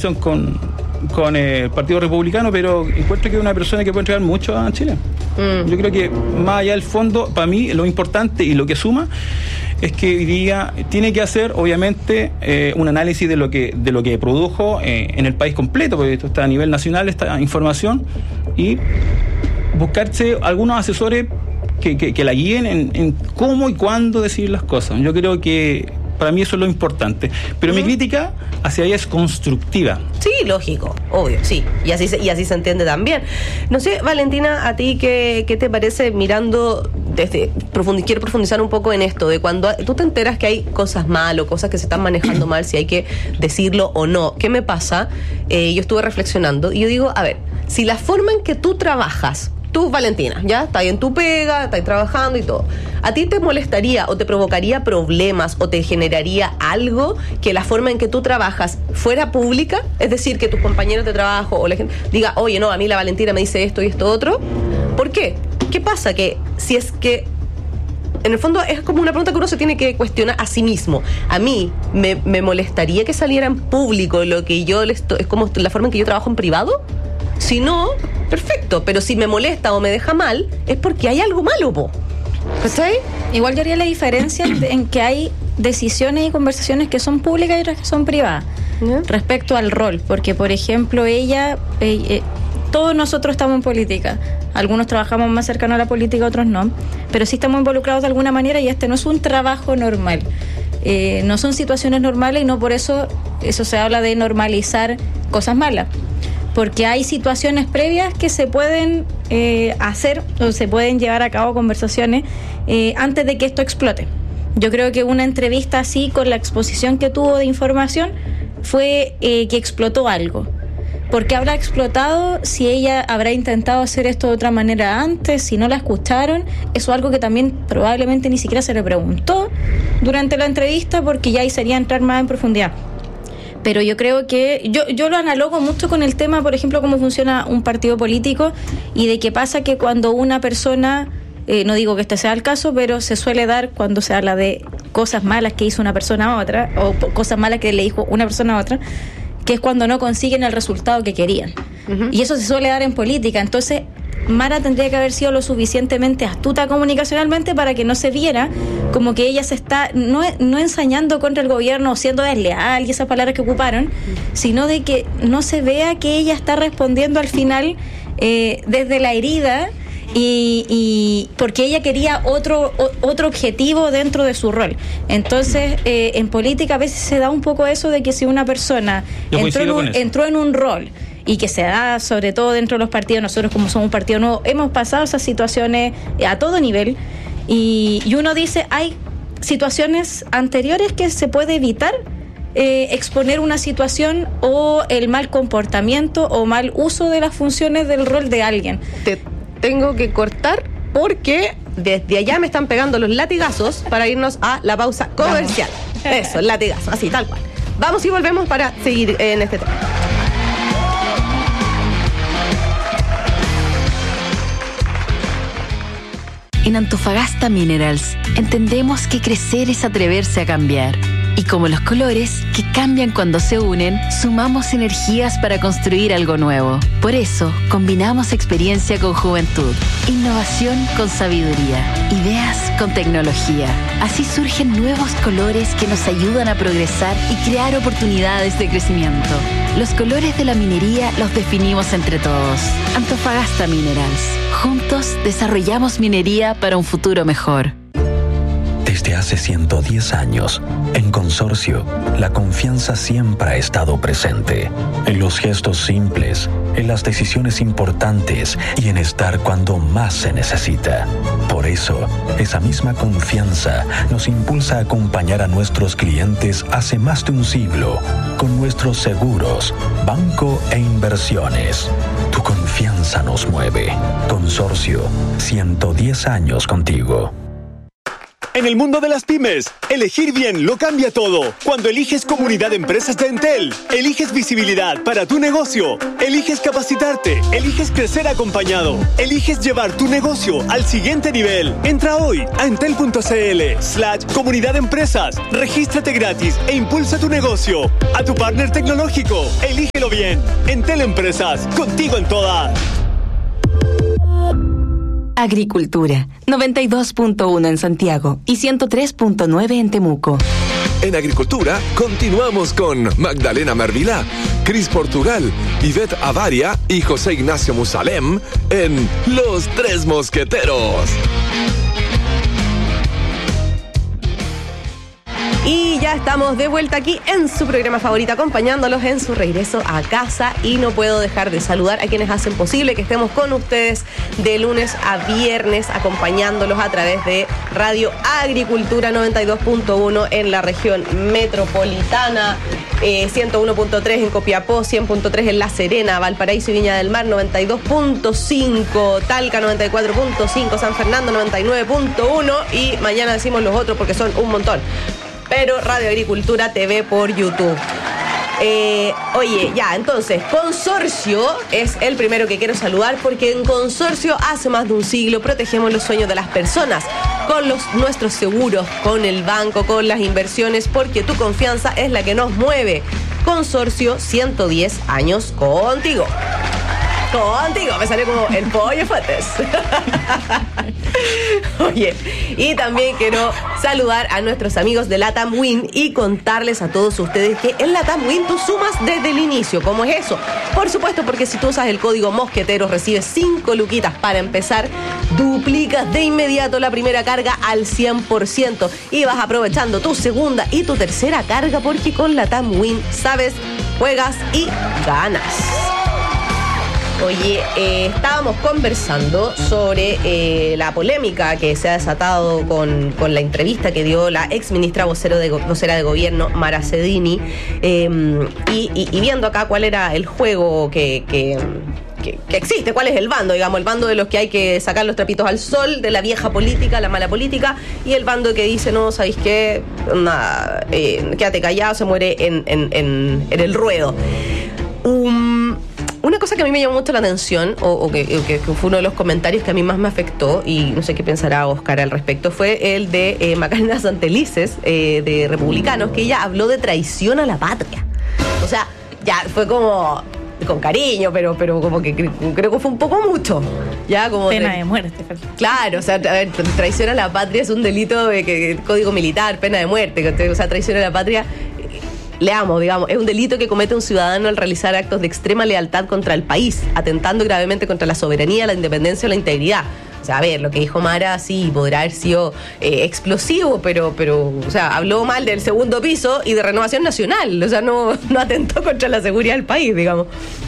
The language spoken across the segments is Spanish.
relación con el Partido Republicano, pero encuentro que es una persona que puede entregar mucho a Chile. Yo creo que más allá del fondo, para mí lo importante y lo que suma es que hoy día tiene que hacer, obviamente, un análisis de lo que produjo en el país completo, porque esto está a nivel nacional, esta información, y buscarse algunos asesores que la guíen en cómo y cuándo decir las cosas. Yo creo que para mí eso es lo importante. Pero mi crítica hacia ella es constructiva. Sí, lógico, obvio, sí. Y así se entiende también. No sé, Valentina, ¿a ti qué te parece mirando quiero profundizar un poco en esto, de cuando tú te enteras que hay cosas mal o cosas que se están manejando mal, si hay que decirlo o no? ¿Qué me pasa? Yo estuve reflexionando y yo digo, a ver, si la forma en que tú trabajas, tú, Valentina, ya estás en tu pega, estás trabajando y todo, ¿a ti te molestaría o te provocaría problemas o te generaría algo que la forma en que tú trabajas fuera pública? Es decir, que tus compañeros de trabajo o la gente diga, oye, no, a mí la Valentina me dice esto y esto otro. ¿Por qué? ¿Qué pasa? Que si es que en el fondo es como una pregunta que uno se tiene que cuestionar a sí mismo. A mí me molestaría que saliera en público lo que yo es como la forma en que yo trabajo en privado. Si no, perfecto, pero si me molesta o me deja mal, es porque hay algo malo, po. ¿Cachai? Igual yo haría la diferencia en que hay decisiones y conversaciones que son públicas y otras que son privadas, respecto al rol, porque por ejemplo ella, todos nosotros estamos en política, algunos trabajamos más cercano a la política, otros no, pero sí estamos involucrados de alguna manera y este no es un trabajo normal. No son situaciones normales y no por eso se habla de normalizar cosas malas. Porque hay situaciones previas que se pueden hacer o se pueden llevar a cabo conversaciones antes de que esto explote. Yo creo que una entrevista así, con la exposición que tuvo de información, fue que explotó algo. ¿Por qué habrá explotado? Si ella habrá intentado hacer esto de otra manera antes, si no la escucharon, eso es algo que también probablemente ni siquiera se le preguntó durante la entrevista, porque ya ahí sería entrar más en profundidad. Pero yo creo que yo lo analogo mucho con el tema, por ejemplo, cómo funciona un partido político y de qué pasa que cuando una persona, no digo que este sea el caso, pero se suele dar cuando se habla de cosas malas que hizo una persona a otra o cosas malas que le dijo una persona a otra, que es cuando no consiguen el resultado que querían. Y eso se suele dar en política. Entonces Mara tendría que haber sido lo suficientemente astuta comunicacionalmente para que no se viera como que ella se está no ensañando contra el gobierno o siendo desleal y esas palabras que ocuparon, sino de que no se vea que ella está respondiendo al final desde la herida y porque ella quería otro objetivo dentro de su rol. Entonces en política a veces se da un poco eso de que si una persona entró en un rol, y que se da sobre todo dentro de los partidos, nosotros como somos un partido nuevo hemos pasado esas situaciones a todo nivel y uno dice, hay situaciones anteriores que se puede evitar exponer una situación o el mal comportamiento o mal uso de las funciones del rol de alguien. Te tengo que cortar porque desde allá me están pegando los latigazos para irnos a la pausa comercial. Eso, el latigazo, así, tal cual. Vamos y volvemos para seguir en este tema. En Antofagasta Minerals entendemos que crecer es atreverse a cambiar. Y como los colores, que cambian cuando se unen, sumamos energías para construir algo nuevo. Por eso, combinamos experiencia con juventud, innovación con sabiduría, ideas con tecnología. Así surgen nuevos colores que nos ayudan a progresar y crear oportunidades de crecimiento. Los colores de la minería los definimos entre todos. Antofagasta Minerals. Juntos desarrollamos minería para un futuro mejor. Desde hace 110 años, en Consorcio, la confianza siempre ha estado presente. En los gestos simples, en las decisiones importantes y en estar cuando más se necesita. Por eso, esa misma confianza nos impulsa a acompañar a nuestros clientes hace más de un siglo con nuestros seguros, banco e inversiones. Tu confianza nos mueve. Consorcio, 110 años contigo. En el mundo de las pymes, elegir bien lo cambia todo. Cuando eliges Comunidad de Empresas de Entel, eliges visibilidad para tu negocio, eliges capacitarte, eliges crecer acompañado, eliges llevar tu negocio al siguiente nivel. Entra hoy a entel.cl/comunidad de empresas, regístrate gratis e impulsa tu negocio. A tu partner tecnológico, elígelo bien. Entel Empresas, contigo en todas. Agricultura, 92.1 en Santiago y 103.9 en Temuco. En Agricultura continuamos con Magdalena Mervilá, Cris Portugal, Ivette Avaria y José Ignacio Musalem en Los Tres Mosqueteros. Y ya estamos de vuelta aquí en su programa favorito, acompañándolos en su regreso a casa. Y no puedo dejar de saludar a quienes hacen posible que estemos con ustedes de lunes a viernes, acompañándolos a través de Radio Agricultura 92.1 en la región metropolitana, 101.3 en Copiapó, 100.3 en La Serena, Valparaíso y Viña del Mar, 92.5, Talca 94.5, San Fernando 99.1 y mañana decimos los otros porque son un montón. Pero Radio Agricultura TV por YouTube. Oye, ya, entonces, Consorcio es el primero que quiero saludar porque en Consorcio hace más de un siglo protegemos los sueños de las personas con nuestros seguros, con el banco, con las inversiones, porque tu confianza es la que nos mueve. Consorcio, 110 años contigo. Contigo, me salió como el pollo Fuentes. Oye, y también quiero saludar a nuestros amigos de LATAM Win y contarles a todos ustedes que en LATAM Win tú sumas desde el inicio. ¿Cómo es eso? Por supuesto, porque si tú usas el código Mosqueteros recibes 5 luquitas para empezar, duplicas de inmediato la primera carga al 100% y vas aprovechando tu segunda y tu tercera carga porque con LATAM Win sabes, juegas y ganas. Oye, estábamos conversando sobre la polémica que se ha desatado con la entrevista que dio la ex ministra vocera de gobierno, Mara Cedini, y viendo acá cuál era el juego que existe, cuál es el bando, digamos, el bando de los que hay que sacar los trapitos al sol, de la vieja política, la mala política, y el bando que dice, no, ¿sabéis qué? Nada, quédate callado, se muere en el ruedo. Una cosa que a mí me llamó mucho la atención, o que fue uno de los comentarios que a mí más me afectó, y no sé qué pensará Oscar al respecto, fue el de Macarena Santelices, de Republicanos, que ella habló de traición a la patria. O sea, ya fue como con cariño, pero como que creo que fue un poco mucho. Ya como pena de muerte. Claro, o sea, a ver, traición a la patria es un delito de código militar, pena de muerte. O sea, traición a la patria, leamos, digamos, es un delito que comete un ciudadano al realizar actos de extrema lealtad contra el país, atentando gravemente contra la soberanía, la independencia o la integridad. O sea, a ver, lo que dijo Mara sí podrá haber sido explosivo, pero, o sea, habló mal del segundo piso y de Renovación Nacional. O sea, no atentó contra la seguridad del país, digamos.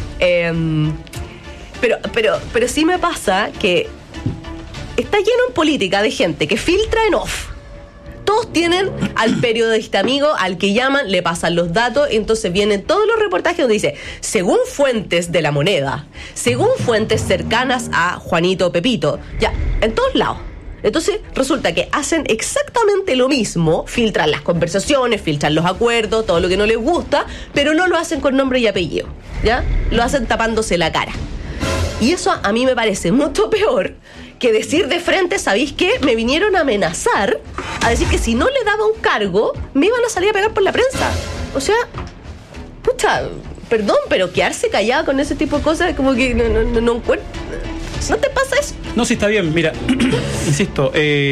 Pero sí me pasa que está lleno en política de gente que filtra en off. Todos tienen al periodista amigo al que llaman, le pasan los datos, y entonces vienen todos los reportajes donde dice, según fuentes de La Moneda, según fuentes cercanas a Juanito Pepito, ya, en todos lados. Entonces resulta que hacen exactamente lo mismo, filtran las conversaciones, filtran los acuerdos, todo lo que no les gusta, pero no lo hacen con nombre y apellido, ¿ya? Lo hacen tapándose la cara. Y eso a mí me parece mucho peor que decir de frente, ¿sabéis qué? Me vinieron a amenazar, a decir que si no le daba un cargo, me iban a salir a pegar por la prensa. O sea, pucha, perdón, pero quedarse callada con ese tipo de cosas, como que no encuentro. ¿No te pasa eso? No, sí, está bien, mira, insisto,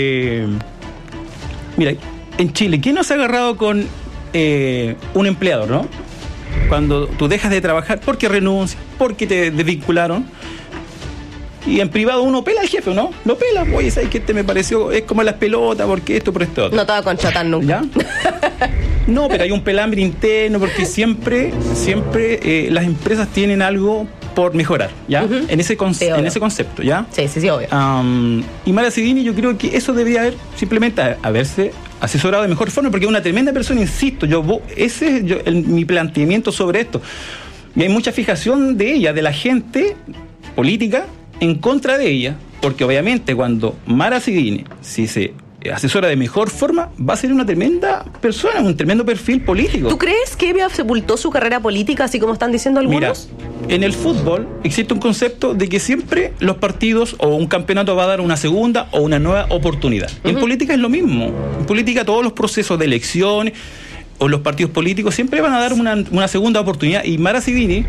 mira, en Chile, ¿quién no se ha agarrado con un empleador, no? Cuando tú dejas de trabajar porque renuncias, porque te desvincularon. Y en privado uno pela al jefe, ¿no? Lo pela, oye, ¿sabes qué? Me pareció, es como las pelotas, porque esto, por esto. No te va a contratar nunca. ¿Ya? No, pero hay un pelambre interno, porque siempre las empresas tienen algo por mejorar, ¿ya? Uh-huh. En ese concepto, ¿ya? Sí, obvio. Y Mara Cedini, yo creo que eso debería haber simplemente haberse asesorado de mejor forma, porque es una tremenda persona, insisto, ese es mi planteamiento sobre esto. Y hay mucha fijación de ella, de la gente política, en contra de ella, porque obviamente cuando Mara Cedini, si se asesora de mejor forma, va a ser una tremenda persona, un tremendo perfil político. ¿Tú crees que Evia sepultó su carrera política, así como están diciendo algunos? Mira, en el fútbol existe un concepto de que siempre los partidos o un campeonato va a dar una segunda o una nueva oportunidad. En política es lo mismo. En política todos los procesos de elecciones o los partidos políticos siempre van a dar una segunda oportunidad. Y Mara Civini,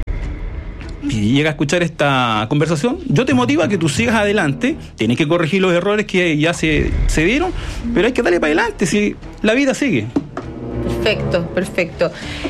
y llega a escuchar esta conversación, yo te motivo a que tú sigas adelante, tienes que corregir los errores que ya se dieron, pero hay que darle para adelante, si la vida sigue. Perfecto.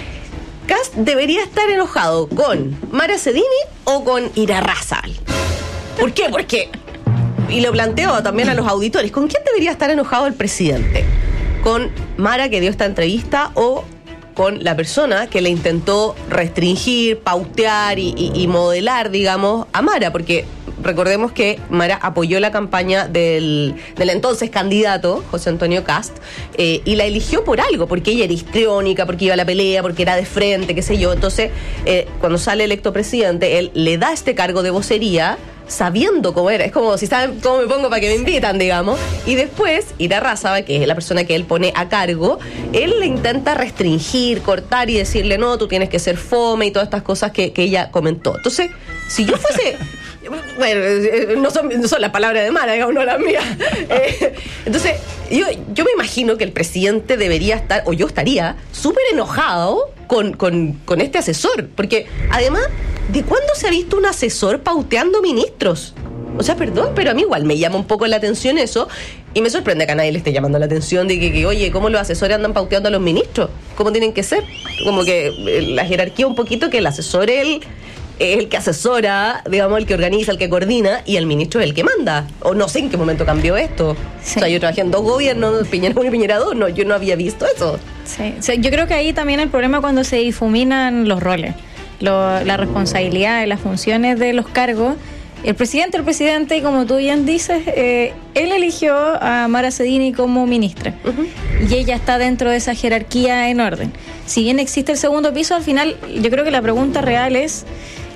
Kast debería estar enojado con Mara Cedini o con Irarrázaval. ¿Por qué? Porque, y lo planteo también a los auditores, ¿con quién debería estar enojado el presidente? ¿Con Mara, que dio esta entrevista, o con la persona que le intentó restringir, pautear y modelar, digamos, a Mara? Porque recordemos que Mara apoyó la campaña del entonces candidato, José Antonio Kast, y la eligió por algo, porque ella era histriónica, porque iba a la pelea, porque era de frente, qué sé yo. Entonces, cuando sale electo presidente, él le da este cargo de vocería, sabiendo cómo era. Es como si saben cómo me pongo para que me invitan, digamos. Y después, Irarrázaval, que es la persona que él pone a cargo, él le intenta restringir, cortar y decirle, no, tú tienes que ser fome y todas estas cosas que ella comentó. Entonces, si yo fuese... Bueno, no son las palabras de Mara, digamos, no las mías. Entonces, yo me imagino que el presidente debería estar, o yo estaría, súper enojado con este asesor. Porque, además, ¿de cuándo se ha visto un asesor pauteando ministros? O sea, perdón, pero a mí igual me llama un poco la atención eso. Y me sorprende que a nadie le esté llamando la atención de que oye, ¿cómo los asesores andan pauteando a los ministros? ¿Cómo tienen que ser? Como que la jerarquía un poquito, que el asesor es el que asesora, digamos, el que organiza, el que coordina, y el ministro es el que manda. O no sé en qué momento cambió esto. Sí. O sea, yo trabajé en 2 gobiernos, Piñera 1 y Piñera 2, no, yo no había visto eso. Sí. O sea, yo creo que ahí también el problema cuando se difuminan los roles, la responsabilidad de las funciones de los cargos. El presidente, y como tú bien dices, él eligió a Mara Cedini como ministra. Y ella está dentro de esa jerarquía en orden. Si bien existe el segundo piso, al final yo creo que la pregunta real es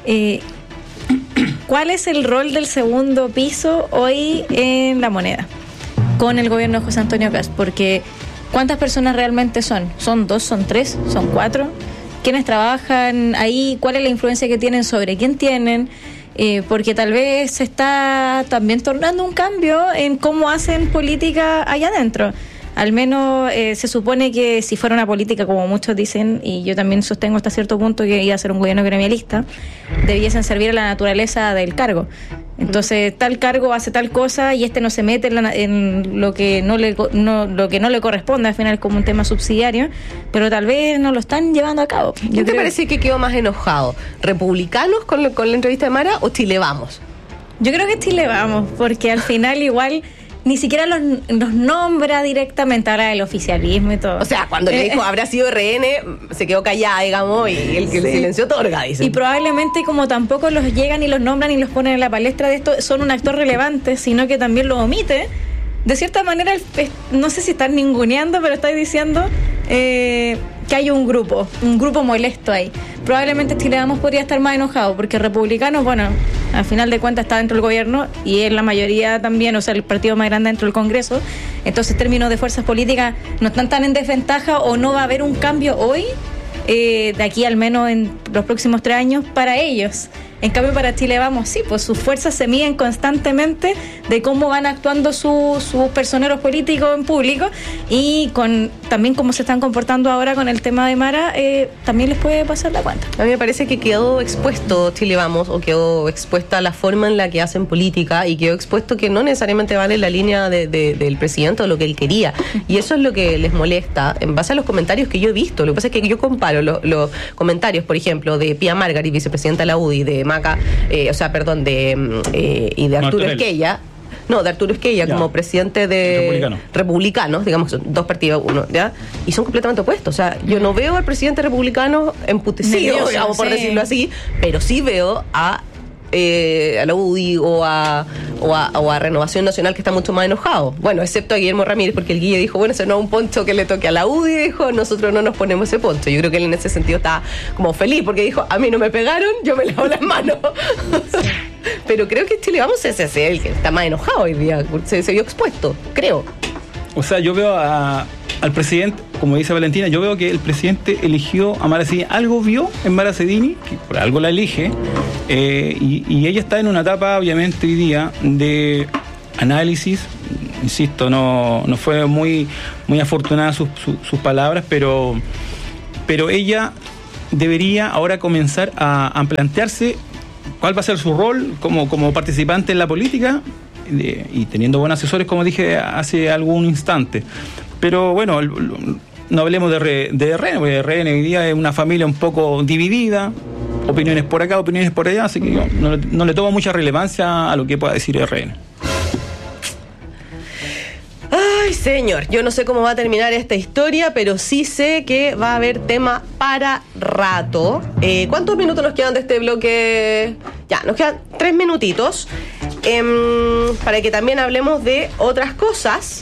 ¿cuál es el rol del segundo piso hoy en La Moneda con el gobierno de José Antonio Kast? Porque ¿cuántas personas realmente son? ¿Son 2, son 3, son 4? ¿Quiénes trabajan ahí? ¿Cuál es la influencia que tienen sobre quién tienen? Porque tal vez se está también tornando un cambio en cómo hacen política allá adentro. Al menos se supone que si fuera una política, como muchos dicen, y yo también sostengo hasta cierto punto que iba a ser un gobierno gremialista, debiesen servir a la naturaleza del cargo. Entonces, tal cargo hace tal cosa y no se mete en lo que no le corresponde, al final es como un tema subsidiario, pero tal vez no lo están llevando a cabo. ¿Qué te parece que quedó más enojado? ¿Republicanos con la entrevista de Mara o Chile Vamos? Yo creo que Chile Vamos, porque al final igual ni siquiera los nombra directamente, habla del oficialismo y todo. O sea, cuando le dijo habrá sido RN, se quedó callada, digamos, y el que silenció otorga, dice. Y probablemente como tampoco los llegan y los nombran y los ponen en la palestra de esto, son un actor relevante, sino que también lo omite. De cierta manera, no sé si están ninguneando, pero está diciendo que hay un grupo molesto ahí. Probablemente Chile Vamos podría estar más enojado, porque Republicanos, bueno, al final de cuentas está dentro del gobierno y es la mayoría también, o sea, el partido más grande dentro del Congreso. Entonces, en términos de fuerzas políticas, no están tan en desventaja, o no va a haber un cambio hoy, de aquí al menos en los próximos 3 años, para ellos. En cambio, para Chile Vamos, sí, pues sus fuerzas se miden constantemente de cómo van actuando sus personeros políticos en público, y también cómo se están comportando ahora con el tema de Mara, también les puede pasar la cuenta. A mí me parece que quedó expuesto Chile Vamos, o quedó expuesta la forma en la que hacen política, y quedó expuesto que no necesariamente van en la línea del presidente o lo que él quería. Y eso es lo que les molesta, en base a los comentarios que yo he visto. Lo que pasa es que yo comparo los comentarios, por ejemplo, de Pia Margarit, vicepresidenta de la UDI, de Maca, y de Arturo Esquella. No, de Arturo Esquella, como presidente de Republicanos, digamos, son 2 partidos, uno, ¿ya? Y son completamente opuestos. O sea, yo no veo al presidente republicano emputecido, digamos, por decirlo así, pero sí veo a la UDI o a Renovación Nacional, que está mucho más enojado. Bueno, excepto a Guillermo Ramírez, porque el Guille dijo, bueno, ese no es un poncho que le toque a la UDI, dijo, nosotros no nos ponemos ese poncho. Yo creo que él en ese sentido está como feliz, porque dijo, a mí no me pegaron, yo me lavo las manos. Pero creo que Chile Vamos es el que está más enojado hoy día, se vio expuesto, creo. O sea, yo veo al presidente, como dice Valentina, yo veo que el presidente eligió a Mara Sedini. Algo vio en Mara Sedini, que por algo la elige, y ella está en una etapa, obviamente, hoy día, de análisis. Insisto, no fue muy afortunada sus palabras, pero ella debería ahora comenzar a plantearse cuál va a ser su rol como participante en la política, y teniendo buenos asesores, como dije hace algún instante. Pero bueno, no hablemos de RN, porque RN hoy día es una familia un poco dividida, opiniones por acá, opiniones por allá, así que yo no le tomo mucha relevancia a lo que pueda decir RN. Ay, señor, yo no sé cómo va a terminar esta historia, pero sí sé que va a haber tema para rato. ¿Cuántos minutos nos quedan de este bloque? Ya, nos quedan 3 minutitos. Para que también hablemos de otras cosas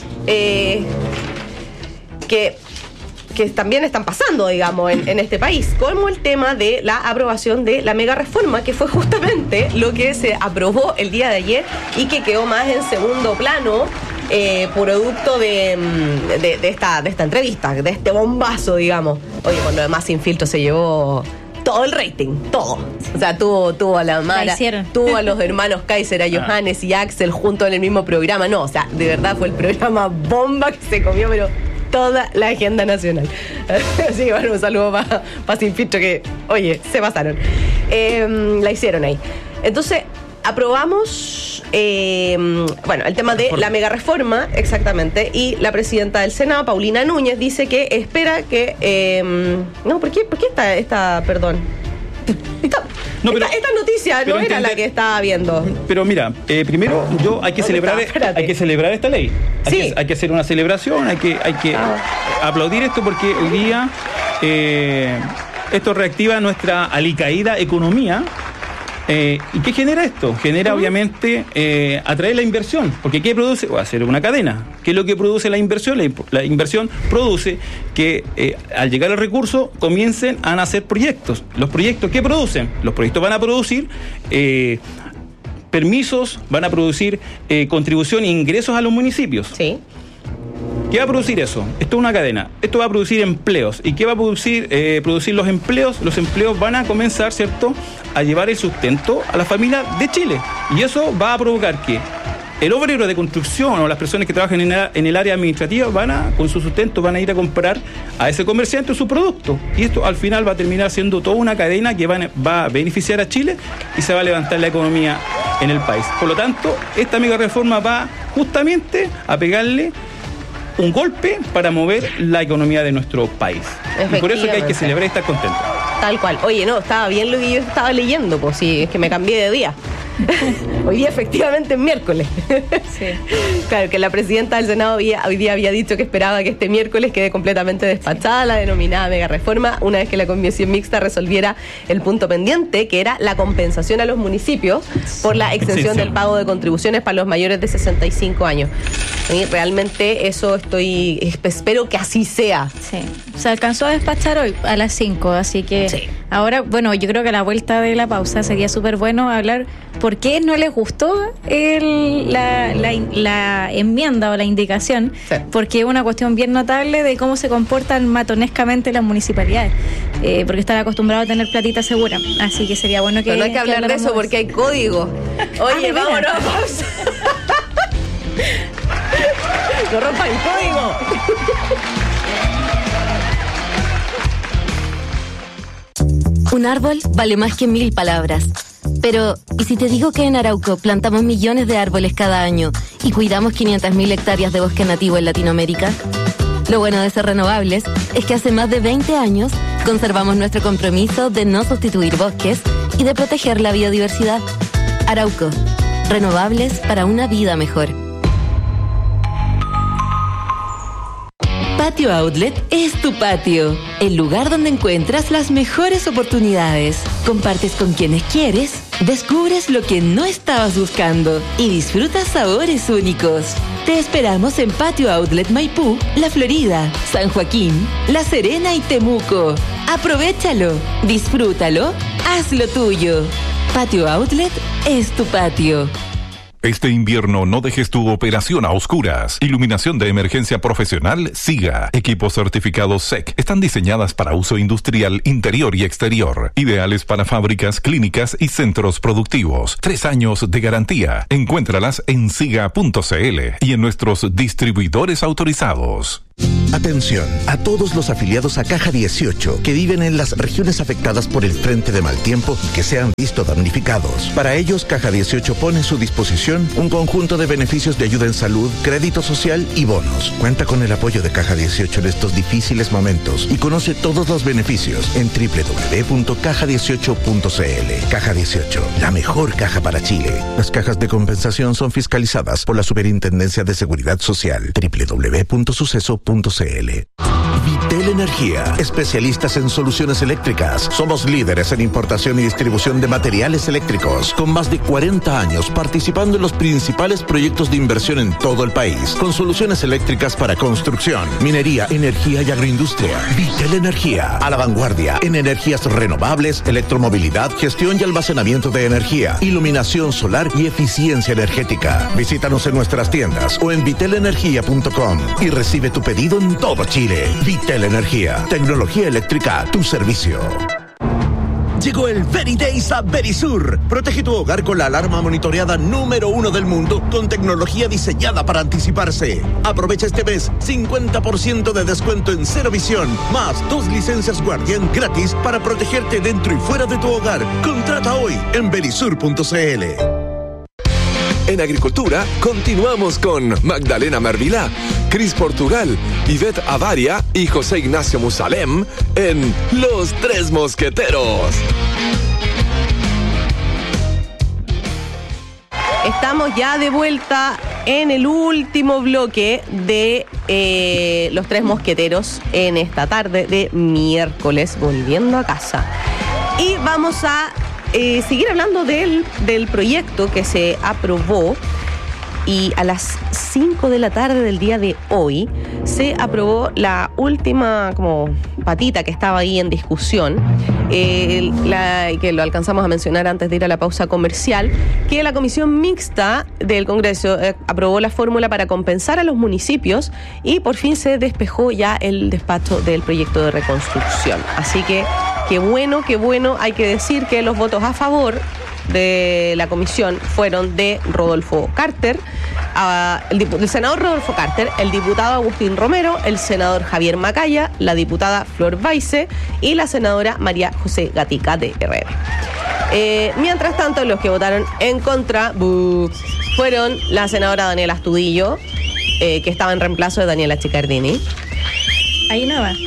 que también están pasando, digamos, en este país, como el tema de la aprobación de la mega reforma, que fue justamente lo que se aprobó el día de ayer y que quedó más en segundo plano, producto de esta entrevista, de este bombazo, digamos. Oye, por lo demás, Sin Filtro se llevó todo el rating, todo. O sea, tuvo a la Mara, tuvo a los hermanos Kaiser, a Johannes y Axel juntos en el mismo programa. No, o sea, de verdad fue el programa bomba que se comió, pero toda la agenda nacional. Así que bueno, un saludo para Sin Filtro, que, oye, se pasaron. La hicieron ahí. Entonces, aprobamos, el tema de la mega reforma, exactamente, y la presidenta del Senado, Paulina Núñez, dice que espera que... ¿por qué está perdón? Esta noticia no era la que estaba viendo. Pero mira, primero hay que celebrar esta ley. Hay que hacer una celebración, hay que aplaudir esto, porque hoy día esto reactiva nuestra alicaída economía. ¿Y qué genera esto? Genera obviamente atraer la inversión, porque ¿qué produce? Va a ser una cadena. ¿Qué es lo que produce la inversión? La inversión produce que al llegar el recurso comiencen a nacer proyectos. ¿Los proyectos qué producen? Los proyectos van a producir permisos, van a producir contribución e ingresos a los municipios. Sí. ¿Qué va a producir eso? Esto es una cadena. Esto va a producir empleos. ¿Y qué va a producir los empleos? Los empleos van a comenzar, ¿cierto?, a llevar el sustento a la familia de Chile. Y eso va a provocar que el obrero de construcción o las personas que trabajan en el área administrativa con su sustento van a ir a comprar a ese comerciante su producto. Y esto al final va a terminar siendo toda una cadena que va a beneficiar a Chile y se va a levantar la economía en el país. Por lo tanto, esta mega reforma va justamente a pegarle un golpe para mover la economía de nuestro país. Y por eso es que hay que celebrar y estar contentos. Tal cual. Oye, no, estaba bien lo que yo estaba leyendo, pues sí, es que me cambié de día. Hoy día efectivamente es miércoles. Sí. Claro, que la presidenta del Senado hoy día había dicho que esperaba que este miércoles quede completamente despachada la denominada mega reforma, una vez que la comisión mixta resolviera el punto pendiente, que era la compensación a los municipios por la exención del pago de contribuciones para los mayores de 65 años. Y realmente eso espero que así sea. Sí. Se alcanzó a despachar hoy a las 5, así que sí. Ahora, bueno, yo creo que a la vuelta de la pausa sería súper bueno hablar por qué no les gustó la enmienda o la indicación, sí. Porque es una cuestión bien notable de cómo se comportan matonescamente las municipalidades, porque están acostumbrados a tener platita segura, así que sería bueno que... Pero no hay que hablar de eso porque hay código. Oye, vámonos a pausa. ¡No rompa el código! Un árbol vale más que 1000 palabras. Pero, ¿y si te digo que en Arauco plantamos millones de árboles cada año y cuidamos 500.000 hectáreas de bosque nativo en Latinoamérica? Lo bueno de ser renovables es que hace más de 20 años conservamos nuestro compromiso de no sustituir bosques y de proteger la biodiversidad. Arauco, renovables para una vida mejor. Patio Outlet es tu patio, el lugar donde encuentras las mejores oportunidades. Compartes con quienes quieres, descubres lo que no estabas buscando y disfrutas sabores únicos. Te esperamos en Patio Outlet Maipú, La Florida, San Joaquín, La Serena y Temuco. Aprovéchalo, disfrútalo, hazlo tuyo. Patio Outlet es tu patio. Este invierno no dejes tu operación a oscuras. Iluminación de emergencia profesional SIGA. Equipos certificados SEC. Están diseñadas para uso industrial interior y exterior. Ideales para fábricas, clínicas y centros productivos. 3 años de garantía. Encuéntralas en siga.cl y en nuestros distribuidores autorizados. Atención a todos los afiliados a Caja 18 que viven en las regiones afectadas por el frente de mal tiempo y que se han visto damnificados. Para ellos, Caja 18 pone a su disposición un conjunto de beneficios de ayuda en salud, crédito social y bonos. Cuenta con el apoyo de Caja 18 en estos difíciles momentos y conoce todos los beneficios en www.caja18.cl. Caja 18, la mejor caja para Chile. Las cajas de compensación son fiscalizadas por la Superintendencia de Seguridad Social. www.suceso.cl. Vitel Energía, especialistas en soluciones eléctricas. Somos líderes en importación y distribución de materiales eléctricos, con más de 40 años participando en los principales proyectos de inversión en todo el país, con soluciones eléctricas para construcción, minería, energía y agroindustria. Vitel Energía, a la vanguardia en energías renovables, electromovilidad, gestión y almacenamiento de energía, iluminación solar y eficiencia energética. Visítanos en nuestras tiendas o en vitelenergia.com y recibe tu pedido en todo Chile. Vitel Energía, tecnología eléctrica a tu servicio. Llegó el Very Days a Verisur. Protege tu hogar con la alarma monitoreada número 1 del mundo con tecnología diseñada para anticiparse. Aprovecha este mes 50% de descuento en Cero Visión, más 2 licencias Guardián gratis para protegerte dentro y fuera de tu hogar. Contrata hoy en verisur.cl. En Agricultura, continuamos con Magdalena Mervilá, Cris Portugal, Ivette Avaria y José Ignacio Musalem en Los Tres Mosqueteros. Estamos ya de vuelta en el último bloque de Los Tres Mosqueteros en esta tarde de miércoles, volviendo a casa. Y vamos a seguir hablando del proyecto que se aprobó, y a las 5 de la tarde del día de hoy se aprobó la última como patita que estaba ahí en discusión, que lo alcanzamos a mencionar antes de ir a la pausa comercial, que la Comisión Mixta del Congreso aprobó la fórmula para compensar a los municipios y por fin se despejó ya el despacho del proyecto de reconstrucción. Así que qué bueno, hay que decir que los votos a favor de la comisión fueron de Rodolfo Carter, el senador Rodolfo Carter, el diputado Agustín Romero, el senador Javier Macaya, la diputada Flor Baise y la senadora María José Gatica de RN. Mientras tanto, los que votaron en contra fueron la senadora Daniela Astudillo, que estaba en reemplazo de Daniela Chiccardini. Ahí no va.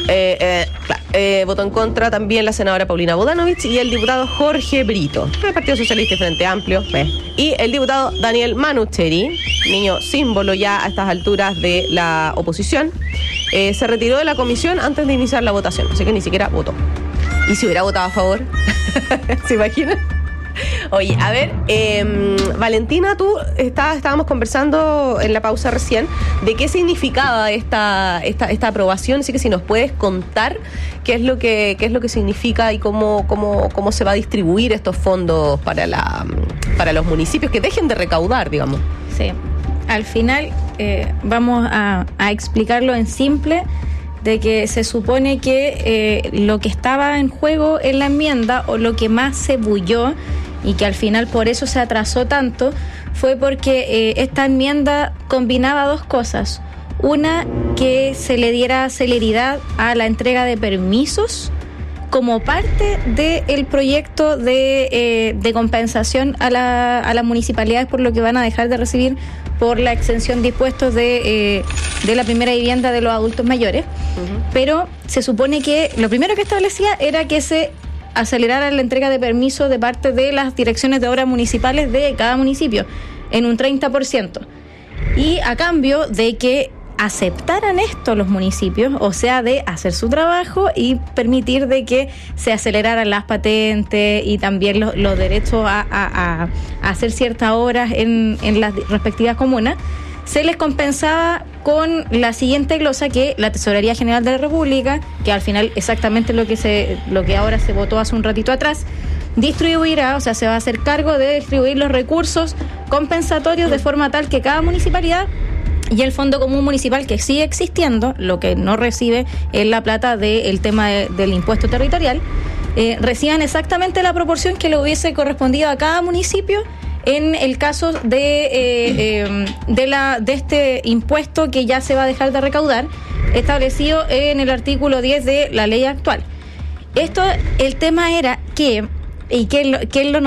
Votó en contra también la senadora Paulina Bodanovich y el diputado Jorge Brito, del Partido Socialista y Frente Amplio. Y el diputado Daniel Manucheri, niño símbolo ya a estas alturas de la oposición, se retiró de la comisión antes de iniciar la votación, así que ni siquiera votó. ¿Y si hubiera votado a favor? ¿Se imaginan? Oye, a ver, Valentina, tú estábamos conversando en la pausa recién de qué significaba esta aprobación, así que si nos puedes contar qué es lo que significa y cómo se va a distribuir estos fondos para los municipios que dejen de recaudar, digamos. Sí, al final vamos a explicarlo en simple, de que se supone que lo que estaba en juego en la enmienda, o lo que más se bulló y que al final por eso se atrasó tanto, fue porque esta enmienda combinaba 2 cosas. Una, que se le diera celeridad a la entrega de permisos como parte del proyecto de compensación a las municipalidades por lo que van a dejar de recibir por la exención de impuestos de la primera vivienda de los adultos mayores. Uh-huh. Pero se supone que lo primero que establecía era que se acelerara la entrega de permisos de parte de las direcciones de obras municipales de cada municipio en un 30%. Y a cambio de que aceptaran esto los municipios, o sea, de hacer su trabajo y permitir de que se aceleraran las patentes y también los derechos a hacer ciertas obras en las respectivas comunas, se les compensaba con la siguiente glosa, que la Tesorería General de la República, que al final exactamente lo que ahora se votó hace un ratito atrás, distribuirá, o sea, se va a hacer cargo de distribuir los recursos compensatorios de forma tal que cada municipalidad y el Fondo Común Municipal, que sigue existiendo, lo que no recibe es la plata del tema del impuesto territorial, reciban exactamente la proporción que le hubiese correspondido a cada municipio en el caso de este impuesto que ya se va a dejar de recaudar, establecido en el artículo 10 de la ley actual. El tema era que, y que es lo